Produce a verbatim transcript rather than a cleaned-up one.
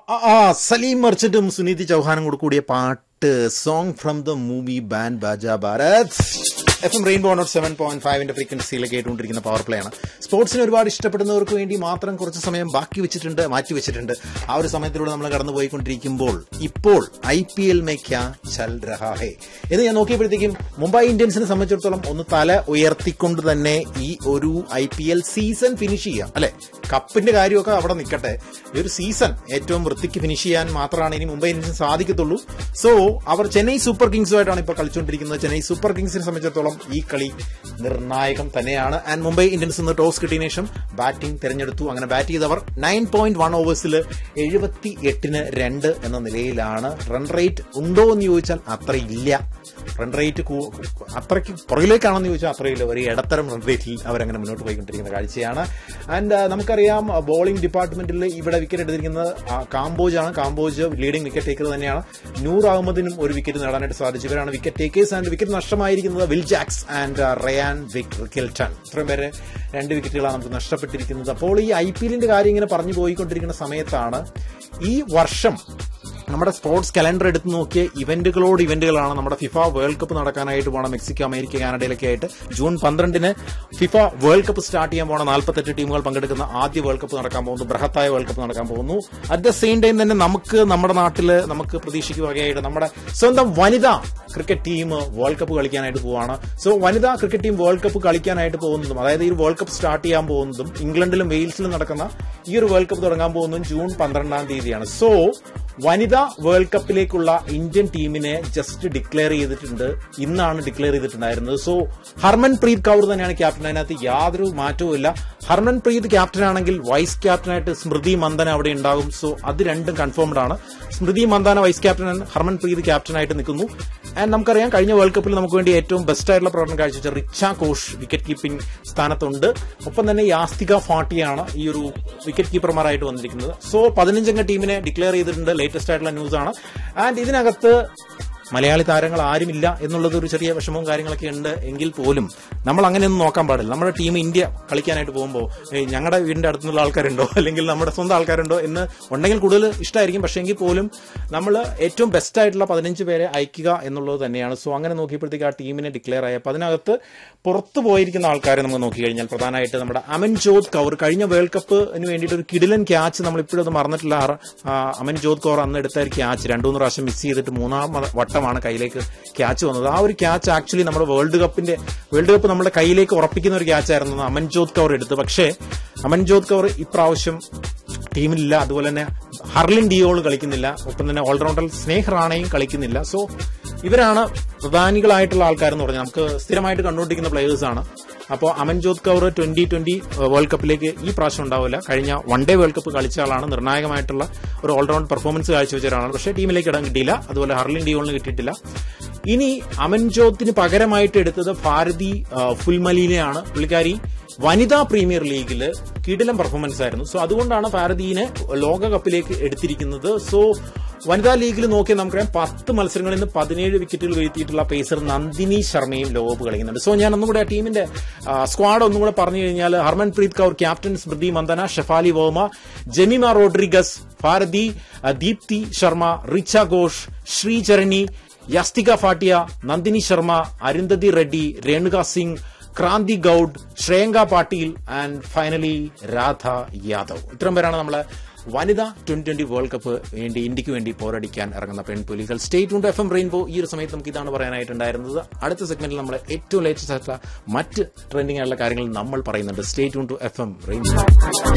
സലീം മർച്ചന്റും സുനീതി ചൗഹാനും കൂടെ കൂടിയ പാട്ട് song from the movie band baaja Bharat. F M rainbow not seven point ഫൈവിന്റെ ഫ്രീക്വൻസിയിൽ കേട്ടുകൊണ്ടിരിക്കുന്ന പവർ പ്ലേ ആണ്. സ്പോർട്സിനെ ഒരുപാട് ഇഷ്ടപ്പെടുന്നവർക്ക് വേണ്ടി മാത്രം കുറച്ച് സമയം ബാക്കി വെച്ചിട്ടുണ്ട്, മാറ്റി വെച്ചിട്ടുണ്ട്. ആ ഒരു സമയത്തിലൂടെ നമ്മൾ കടന്നു പോയിക്കൊണ്ടിരിക്കുമ്പോൾ ഇപ്പോൾ ഐ പി എൽ മേ ക്യാ ചൽ രഹാ ഹേ എന്ന് ഞാൻ നോക്കിയപ്പോഴത്തേക്കും മുംബൈ ഇന്ത്യൻസിനെ സംബന്ധിച്ചിടത്തോളം ഒന്ന് തല ഉയർത്തിക്കൊണ്ട് തന്നെ ഈ ഒരു I P L season finish ചെയ്യാം അല്ലെ. കപ്പിന്റെ കാര്യമൊക്കെ അവിടെ നിൽക്കട്ടെ, ഈ ഒരു സീസൺ ഏറ്റവും വൃത്തിക്ക് ഫിനിഷ് ചെയ്യാൻ മാത്രമാണ് ഇനി മുംബൈ ഇന്ത്യൻസിന് സാധിക്കത്തുള്ളൂ. സോ അവർ ചെന്നൈ സൂപ്പർ കിങ്സുമായിട്ടാണ് ഇപ്പോൾ കളിച്ചുകൊണ്ടിരിക്കുന്നത്. ചെന്നൈ സൂപ്പർ കിങ്സിനെ സംബന്ധിച്ചിടത്തോളം ഈ കളി നിർണായകം തന്നെയാണ്. ആൻഡ് മുംബൈ ഇന്ത്യൻസ് ഇന്ന് ടോസ് കിട്ടിയ ശേഷം ബാറ്റിംഗ് തെരഞ്ഞെടുത്തു. അങ്ങനെ ബാറ്റ് ചെയ്തവർ നയൻ പോയിന്റ് വൺ ഓവേഴ്സിൽ എഴുപത്തി എട്ടിന് രണ്ട് എന്ന നിലയിലാണ്. റൺ റേറ്റ് ഉണ്ടോ എന്ന് ചോദിച്ചാൽ അത്രയില്ല. റൺ റേറ്റ് അത്രയ്ക്ക് പുറകിലേക്കാണെന്ന് ചോദിച്ചാൽ അത്രയില്ല. ഒരു ഇടത്തരം റൺ റേറ്റിൽ അവരങ്ങനെ മുന്നോട്ട് പോയിക്കൊണ്ടിരിക്കുന്ന കാഴ്ചയാണ്. ആൻഡ് നമുക്കറിയാം ബോളിംഗ് ഡിപ്പാർട്ട്മെന്റിൽ ഇവിടെ വിക്കറ്റ് എടുത്തിരിക്കുന്നത് കാംബോജ് ആണ്. കാംബോജ് ലീഡിംഗ് വിക്കറ്റ് ടേക്കർ തന്നെയാണ്. നൂർ അഹമ്മദിനും ഒരു വിക്കറ്റ് നേടാനായിട്ട് സാധിച്ചു. ഇവരാണ് wicket takers. And wicket നഷ്ടമായിരിക്കുന്നത് will jacks and Ryan റിക്കിൽട്ടൺ. ഇത്രയും പേര് രണ്ട് വിക്കറ്റുകളാണ് നമുക്ക് നഷ്ടപ്പെട്ടിരിക്കുന്നത്. അപ്പോൾ ഈ ഐ പി എല്ലിന്റെ കാര്യം ഇങ്ങനെ പറഞ്ഞു പോയിക്കൊണ്ടിരിക്കുന്ന സമയത്താണ് ഈ വർഷം നമ്മുടെ സ്പോർട്സ് കലണ്ടർ എടുത്ത് നോക്കിയ ഇവന്റുകളോട് ഇവന്റുകളാണ്. നമ്മുടെ ഫിഫ വേൾഡ് കപ്പ് നടക്കാനായിട്ട് പോകണം. മെക്സിക്കോ, അമേരിക്ക, കാനഡയിലൊക്കെ ആയിട്ട് ജൂൺ പന്ത്രണ്ടിന് ഫിഫ വേൾഡ് കപ്പ് സ്റ്റാർട്ട് ചെയ്യാൻ പോകണം. നാൽപ്പത്തെട്ട് ടീമുകൾ പങ്കെടുക്കുന്ന ആദ്യ വേൾഡ് കപ്പ് നടക്കാൻ പോകുന്നു. ബൃഹത്തായ വേൾഡ് കപ്പ് നടക്കാൻ പോകുന്നു. അറ്റ് ദ സെയിം ടൈം തന്നെ നമുക്ക് നമ്മുടെ നാട്ടില് നമുക്ക് പ്രതീക്ഷിക്കുകയായിട്ട് നമ്മുടെ സ്വന്തം വനിതാ ക്രിക്കറ്റ് ടീം വേൾഡ് കപ്പ് കളിക്കാനായിട്ട് പോവാണ്. സോ വനിതാ ക്രിക്കറ്റ് ടീം വേൾഡ് കപ്പ് കളിക്കാനായിട്ട് പോകുന്നതും, അതായത് ഈ വേൾഡ് കപ്പ് സ്റ്റാർട്ട് ചെയ്യാൻ പോകുന്നതും ഇംഗ്ലണ്ടിലും വെയിൽസിലും നടക്കുന്ന ഈ ഒരു വേൾഡ് കപ്പ് തുടങ്ങാൻ പോകുന്നതും ജൂൺ പന്ത്രണ്ടാം തീയതിയാണ്. സോ വനിതാ വേൾഡ് കപ്പിലേക്കുള്ള ഇന്ത്യൻ ടീമിനെ ജസ്റ്റ് ഡിക്ലെയർ ചെയ്തിട്ടുണ്ട്. ഇന്നാണ് ഡിക്ലെയർ ചെയ്തിട്ടുണ്ടായിരുന്നത്. സോ ഹർമൻപ്രീത് കൗർ തന്നെയാണ് ക്യാപ്റ്റൻ. അതിനകത്ത് യാതൊരു മാറ്റവും ഇല്ല. ഹർമൻപ്രീത് ക്യാപ്റ്റൻ ആണെങ്കിൽ വൈസ് ക്യാപ്റ്റനായിട്ട് സ്മൃതി മന്ദന അവിടെ ഉണ്ടാകും. സോ അത് രണ്ടും കൺഫേംഡ് ആണ്. സ്മൃതി മന്ദാന വൈസ് ക്യാപ്റ്റൻ, ഹർമൻപ്രീത് ക്യാപ്റ്റനായിട്ട് നിൽക്കുന്നു. ആൻഡ് നമുക്കറിയാം കഴിഞ്ഞ വേൾഡ് കപ്പിൽ നമുക്ക് വേണ്ടി ഏറ്റവും ബെസ്റ്റ് ആയിട്ടുള്ള പ്രകടനം കാഴ്ചവെച്ച റിച്ച ഘോഷ് വിക്കറ്റ് കീപ്പിംഗ് സ്ഥാനത്തുണ്ട്. ഒപ്പം തന്നെ യാസ്തിക ഫാട്ടിയാണ് ഈ ഒരു വിക്കറ്റ് കീപ്പർമാരായിട്ട് വന്നിരിക്കുന്നത്. സോ പതിനഞ്ചംഗ ടീമിനെ ഡിക്ലെയർ ചെയ്തിട്ടുണ്ട്. ലേറ്റസ്റ്റ് ആയിട്ടുള്ള ന്യൂസ് ആണ്. ആൻഡ് ഇതിനകത്ത് മലയാളി താരങ്ങൾ ആരുമില്ല എന്നുള്ളത് ഒരു ചെറിയ വിഷമവും കാര്യങ്ങളൊക്കെ ഉണ്ട്. എങ്കിൽ പോലും നമ്മൾ അങ്ങനെയൊന്നും നോക്കാൻ പാടില്ല. നമ്മുടെ ടീം ഇന്ത്യ കളിക്കാനായിട്ട് പോകുമ്പോൾ ഞങ്ങളുടെ വീടിന്റെ അടുത്തുള്ള ആൾക്കാരുണ്ടോ അല്ലെങ്കിൽ നമ്മുടെ സ്വന്തം ആൾക്കാരുണ്ടോ എന്ന് ഉണ്ടെങ്കിൽ കൂടുതൽ ഇഷ്ടമായിരിക്കും. പക്ഷേ എങ്കിൽ പോലും നമ്മൾ ഏറ്റവും ബെസ്റ്റ് ആയിട്ടുള്ള പതിനഞ്ച് പേരെ അയക്കുക എന്നുള്ളത് തന്നെയാണ്. സോ അങ്ങനെ നോക്കിയപ്പോഴത്തേക്ക് ആ ടീമിനെ ഡിക്ലെയർ ആയപ്പോൾ അതിനകത്ത് പുറത്തു പോയിരിക്കുന്ന ആൾക്കാരെ നമുക്ക് നോക്കിക്കഴിഞ്ഞാൽ പ്രധാനമായിട്ട് നമ്മുടെ അമൻജോത് കൗർ കഴിഞ്ഞ വേൾഡ് കപ്പിന് വേണ്ടിയിട്ട് ഒരു കിടിലൻ ക്യാച്ച് നമ്മൾ ഇപ്പോഴും അത് മറന്നിട്ടില്ല. അമൻജോത് കൗർ അന്ന് എടുത്ത ഒരു ക്യാച്ച് രണ്ടു മൂന്ന് പ്രാവശ്യം മിസ് ചെയ്തിട്ട് മൂന്നാം വട്ടമാണ് കയ്യിലേക്ക് ക്യാച്ച് വന്നത്. ആ ഒരു ക്യാച്ച് ആക്ച്വലി നമ്മുടെ വേൾഡ് കപ്പിന്റെ വേൾഡ് കപ്പ് നമ്മുടെ കയ്യിലേക്ക് ഉറപ്പിക്കുന്ന ഒരു ക്യാച്ച് ആയിരുന്നു അമൻജോത് കൗർ എടുത്ത്. പക്ഷേ അമൻജോത് കൗർ ഇപ്രാവശ്യം ടീമിലില്ല. അതുപോലെ തന്നെ ഹർലിൻ ഡിയോൾ കളിക്കുന്നില്ല. ഒപ്പം തന്നെ ഓൾറൗണ്ടർ സ്നേഹ് റാണയും കളിക്കുന്നില്ല. സോ ഇവരാണ് പ്രധാനികളായിട്ടുള്ള ആൾക്കാരെന്ന് പറഞ്ഞാൽ നമുക്ക് സ്ഥിരമായിട്ട് കണ്ടുകൊണ്ടിരിക്കുന്ന പ്ലേയേഴ്സ് ആണ്. അപ്പോൾ Amanjot Kaur twenty twenty world കപ്പിലേക്ക് ഈ പ്രാവശ്യം ഉണ്ടാവില്ല. കഴിഞ്ഞ വൺ ഡേ വേൾഡ് കപ്പ് കളിച്ച ആളാണ്. നിർണായകമായിട്ടുള്ള ഒരു ഓൾറൗണ്ട് പെർഫോമൻസ് കാഴ്ചവെച്ച ഒരാളാണ്. പക്ഷേ ടീമിലേക്ക് ഇടാൻ കിട്ടിയില്ല. അതുപോലെ ഹർലിൻ ഡിയോളിന് കിട്ടിയിട്ടില്ല. ഇനി അമൻജോത്തിന് പകരമായിട്ട് എടുത്തത് ഭാരതി ഫുൽമലീനെയാണ്. പുള്ളിക്കാരി വനിതാ പ്രീമിയർ ലീഗിൽ കിടിലം പെർഫോമൻസ് ആയിരുന്നു. സോ അതുകൊണ്ടാണ് ഭാരതീനെ ലോകകപ്പിലേക്ക് എടുത്തിരിക്കുന്നത്. സോ വനിതാ ലീഗിൽ നോക്കിയാൽ നമുക്കറിയാം പത്ത് മത്സരങ്ങളിൽ നിന്ന് പതിനേഴ് വിക്കറ്റുകൾ വീഴ്ത്തിയിട്ടുള്ള പേസർ നന്ദിനി ശർമ്മയും ലോകകപ്പ് കളിക്കുന്നുണ്ട്. സോ ഞാൻ ഒന്നും കൂടെ ആ ടീമിന്റെ സ്ക്വാഡ് ഒന്നും കൂടെ പറഞ്ഞു കഴിഞ്ഞാൽ Harmanpreet Kaur captain, Smriti Mandhana, Shefali Varma, Jemima Rodriguez, Bharati, Deepthi Sharma, Richa Ghosh, Shree Charani, Yastika ഫാട്ടിയ, Nandini Sharma, Arundhati Reddy, Renuka Singh, Kranti Goud, Shreyanka Patil and finally Radha Yadav. ഇത്രയും പേരാണ് നമ്മളെ വനിതാ ട്വന്റി ട്വന്റി വേൾഡ് കപ്പ് വേണ്ടി ഇന്ത്യക്ക് വേണ്ടി പോരടിക്കാൻ ഇറങ്ങുന്ന പെൺപുലികൾ. സ്റ്റേറ്റ് ഉണ്ട് എഫ് എം റെയിൻബോ. ഈ ഒരു സമയത്ത് നമുക്ക് ഇതാണ് പറയാനായിട്ടുണ്ടായിരുന്നത്. അടുത്ത സെഗ്മെന്റിൽ നമ്മൾ ഏറ്റവും ലേറ്റസ്റ്റ് ആയിട്ടുള്ള മറ്റ് ട്രെൻഡിംഗ് ആയിട്ടുള്ള കാര്യങ്ങൾ നമ്മൾ പറയുന്നുണ്ട്. സ്റ്റേറ്റ് ഉണ്ട് എഫ് എം റെയിൻബോ.